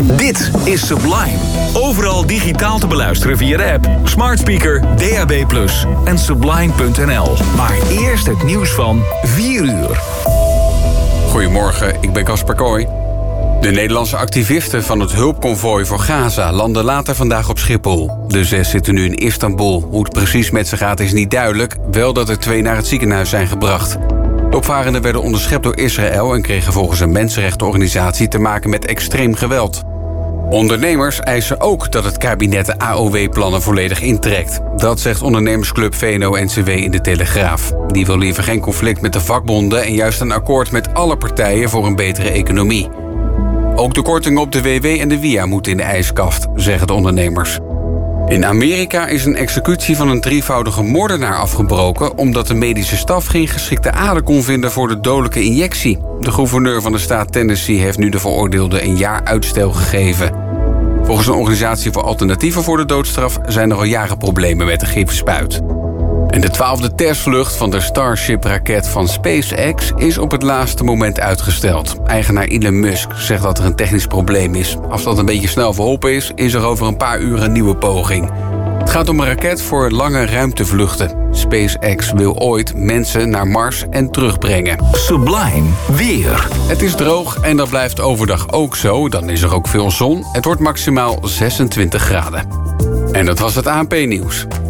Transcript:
Dit is Sublime. Overal digitaal te beluisteren via de app, smart speaker, DAB+ en sublime.nl. Maar eerst het nieuws van 4 uur. Goedemorgen, ik ben Casper Kooi. De Nederlandse activisten van het hulpconvooi voor Gaza landen later vandaag op Schiphol. De 6 zitten nu in Istanbul. Hoe het precies met ze gaat is niet duidelijk. Wel dat er 2 naar het ziekenhuis zijn gebracht. De opvarenden werden onderschept door Israël en kregen volgens een mensenrechtenorganisatie te maken met extreem geweld. Ondernemers eisen ook dat het kabinet de AOW-plannen volledig intrekt. Dat zegt ondernemersclub VNO-NCW in de Telegraaf. Die wil liever geen conflict met de vakbonden en juist een akkoord met alle partijen voor een betere economie. Ook de kortingen op de WW en de WIA moeten in de ijskaft, zeggen de ondernemers. In Amerika is een executie van een 3-voudige moordenaar afgebroken omdat de medische staf geen geschikte ader kon vinden voor de dodelijke injectie. De gouverneur van de staat Tennessee heeft nu de veroordeelde een jaar uitstel gegeven. Volgens een organisatie voor alternatieven voor de doodstraf zijn er al jaren problemen met de gifspuit. En de 12e testvlucht van de Starship-raket van SpaceX is op het laatste moment uitgesteld. Eigenaar Elon Musk zegt dat er een technisch probleem is. Als dat een beetje snel verholpen is, is er over een paar uur een nieuwe poging. Het gaat om een raket voor lange ruimtevluchten. SpaceX wil ooit mensen naar Mars en terugbrengen. Sublime weer. Het is droog en dat blijft overdag ook zo. Dan is er ook veel zon. Het wordt maximaal 26 graden. En dat was het ANP-nieuws.